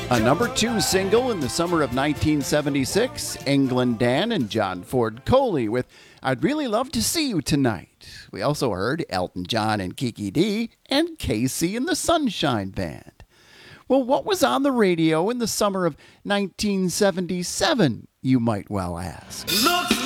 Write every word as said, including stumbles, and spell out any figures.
A number two single in the summer of nineteen seventy-six, England Dan and John Ford Coley with I'd Really Love to See You Tonight. We also heard Elton John and Kiki Dee and Casey and the Sunshine Band. Well, what was on the radio in the summer of nineteen seventy-seven, you might well ask? Looks